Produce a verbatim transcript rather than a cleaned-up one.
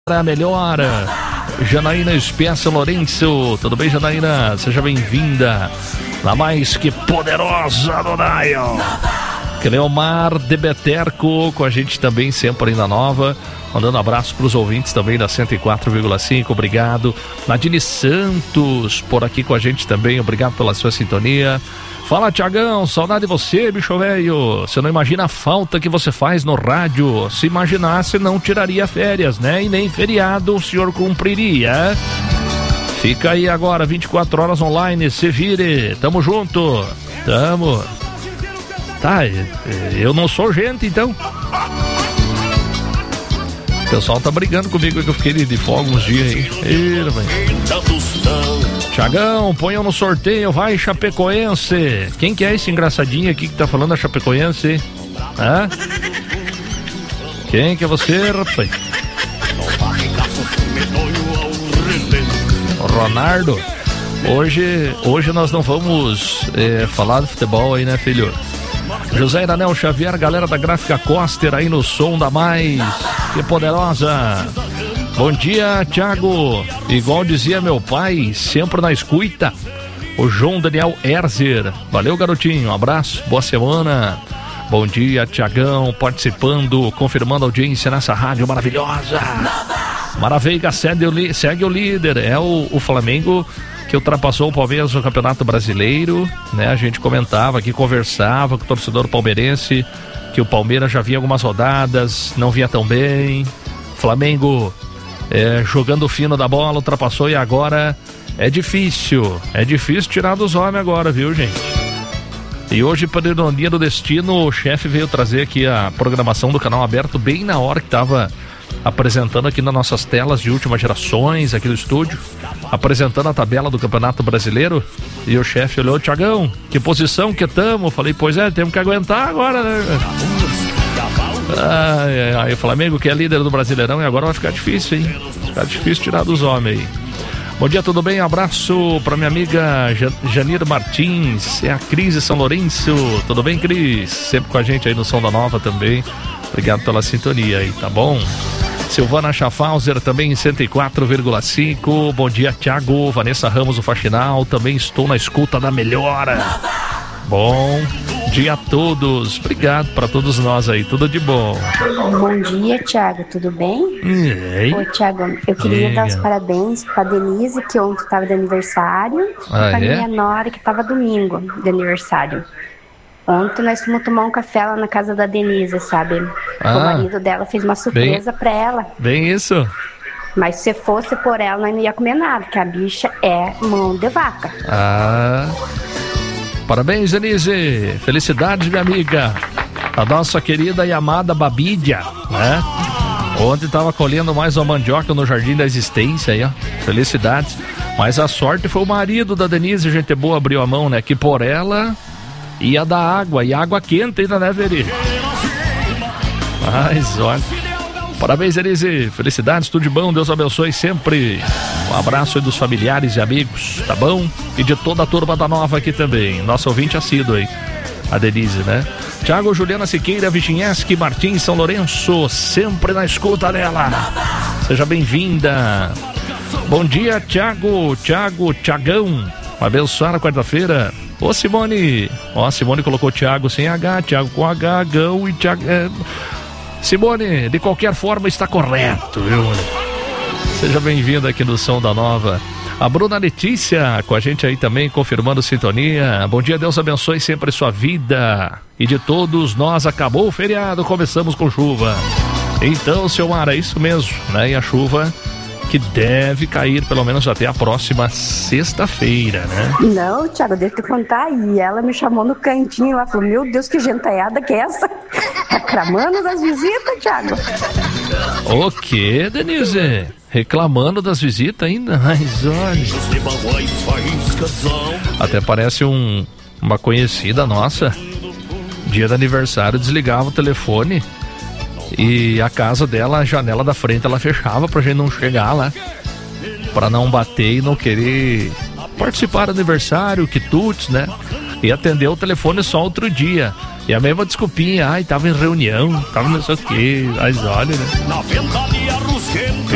A melhor, Janaína Espécie Lourenço. Tudo bem, Janaína? Seja bem-vinda na mais que poderosa do Dial. Cleomar de Beterco com a gente também, sempre ainda nova. Mandando abraço para os ouvintes também da cento e quatro vírgula cinco, obrigado. Nadine Santos por aqui com a gente também, obrigado pela sua sintonia. Fala, Tiagão, saudade de você, bicho velho. Você não imagina a falta que você faz no rádio. Se imaginasse, não tiraria férias, né? E nem feriado o senhor cumpriria. Fica aí agora, vinte e quatro horas online, se vire. Tamo junto. Tamo. Tá, eu não sou gente, então. O pessoal tá brigando comigo que eu fiquei de folga uns dias aí. Tiagão, ponham no sorteio, vai Chapecoense. Quem que é esse engraçadinho aqui que tá falando da Chapecoense? Hã? Quem que é você, rapaz? Ronaldo. Hoje, hoje nós não vamos é, falar de futebol aí, né, filho? José Iranel Xavier, galera da Gráfica Coster aí no som da mais que poderosa. Bom dia, Thiago. Igual dizia meu pai, sempre na escuta. O João Daniel Erzer. Valeu, garotinho. Um abraço, boa semana. Bom dia, Thiagão, participando, confirmando a audiência nessa rádio maravilhosa. Maravilha, segue o, segue o líder. É o, o Flamengo que ultrapassou o Palmeiras no Campeonato Brasileiro, né? A gente comentava aqui, conversava com o torcedor palmeirense que o Palmeiras já vinha algumas rodadas, não vinha tão bem. Flamengo é, jogando fino da bola, ultrapassou e agora é difícil, é difícil tirar dos homens agora, viu, gente? E hoje, por ironia do destino, o chefe veio trazer aqui a programação do canal aberto bem na hora que estava apresentando aqui nas nossas telas de últimas gerações, aqui do estúdio, apresentando a tabela do Campeonato Brasileiro. E o chefe olhou: Tiagão, que posição que tamo? Falei, pois é, temos que aguentar agora, né? Aí o Flamengo, que é líder do Brasileirão, e agora vai ficar difícil, hein? Vai ficar difícil tirar dos homens aí. Bom dia, tudo bem? Abraço pra minha amiga Janir Martins, é a Cris de São Lourenço. Tudo bem, Cris? Sempre com a gente aí no Som da Nova também. Obrigado pela sintonia aí, tá bom? Silvana Schaffhauser também em cento e quatro vírgula cinco. Bom dia, Thiago. Vanessa Ramos, o Faxinal. Também estou na escuta da melhora. Bom dia a todos. Obrigado para todos nós aí. Tudo de bom. Bom dia, Thiago. Tudo bem? Ei. Ô, Thiago, eu queria Ei. dar os parabéns para Denise, que ontem estava de aniversário. Ah, e para é? minha nora, que estava domingo de aniversário. Ontem nós fomos tomar um café lá na casa da Denise, sabe? Ah, o marido dela fez uma surpresa bem, pra ela. Bem isso. Mas se fosse por ela, nós não ia comer nada, porque a bicha é mão de vaca. Ah, parabéns, Denise. Felicidades, minha amiga. A nossa querida e amada Babídia, né? Ontem tava colhendo mais uma mandioca no Jardim da Existência aí, ó. Felicidades. Mas a sorte foi o marido da Denise, gente boa, abriu a mão, né? Que por ela ia dar água, e água quente ainda, né, Veri? Mas, olha. Parabéns, Denise. Felicidades, tudo de bom. Deus abençoe sempre. Um abraço aí dos familiares e amigos, tá bom? E de toda a turma da Nova aqui também. Nosso ouvinte assíduo aí, a Denise, né? Thiago, Juliana Siqueira, Vitinheski, Martins, São Lourenço, sempre na escuta dela. Seja bem-vinda. Bom dia, Thiago, Thiago, Thiagão. Uma abençoada quarta-feira. Ô, Simone. Ó, Simone colocou Thiago sem H, Thiago com H, Gão e Thiago... É... Simone, de qualquer forma está correto, viu? Seja bem-vinda aqui no Som da Nova. A Bruna Letícia com a gente aí também, confirmando sintonia. Bom dia, Deus abençoe sempre sua vida. E de todos nós, acabou o feriado, começamos com chuva. Então, seu Mar, é isso mesmo, né? E a chuva que deve cair pelo menos até a próxima sexta-feira, né? Não, Thiago, deixa eu te contar. E ela me chamou no cantinho lá, falou: meu Deus, que gentaiada que é essa? Reclamando das visitas, Thiago. O quê, Denise? Reclamando das visitas ainda? Mas olha, até parece um, uma conhecida nossa. Dia de aniversário, desligava o telefone e a casa dela, a janela da frente, ela fechava pra gente não chegar lá, pra não bater e não querer participar do aniversário, quitutes, né? E atendeu o telefone só outro dia. E a mesma desculpinha: ai, tava em reunião, tava não sei o que. Mas olha, né?